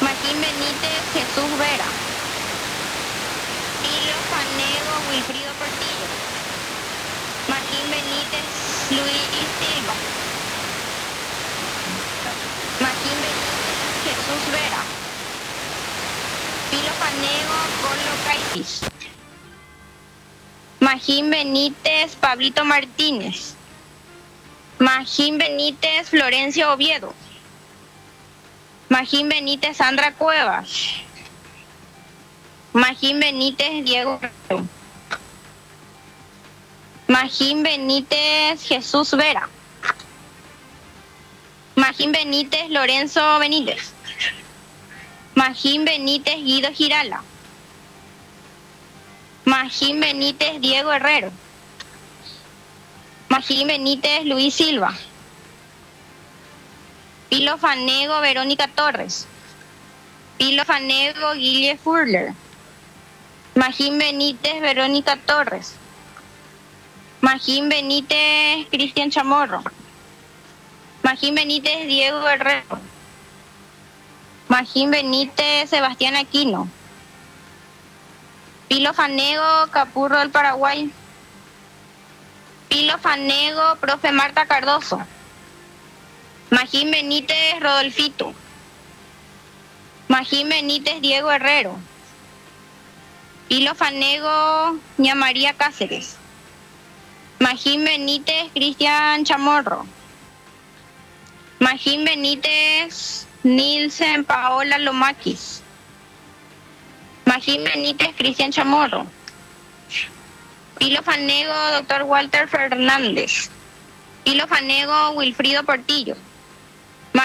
Magín Benítez, Jesús Vera. Pilo Fanego, Wilfrido Portillo. Magín Benítez, Luis Silva. Magín Benítez, Jesús Vera. Pilo Fanego, Colo Caitis. Magín Benítez, Pablito Martínez. Magín Benítez, Florencio Oviedo. Magín Benítez, Sandra Cuevas. Magín Benítez, Diego. Magín Benítez, Jesús Vera. Magín Benítez, Lorenzo Benítez. Magín Benítez, Guido Girala. Magín Benítez, Diego Herrero. Magín Benítez, Luis Silva. Pilo Fanego, Verónica Torres. Pilo Fanego, Guille Furler. Magín Benítez, Verónica Torres. Magín Benítez, Cristian Chamorro. Magín Benítez, Diego Herrero. Magín Benítez, Sebastián Aquino. Pilo Fanego, Capurro del Paraguay. Pilo Fanego, profe Marta Cardoso. Magín Benítez, Rodolfito. Magín Benítez, Diego Herrero. Pilo Fanego, Ña María Cáceres. Magín Benítez, Cristian Chamorro. Magín Benítez, Nilsen Paola Lomakis. Magín Benítez, Cristian Chamorro. Pilo Fanego, doctor Walter Fernández. Pilo Fanego, Wilfrido Portillo.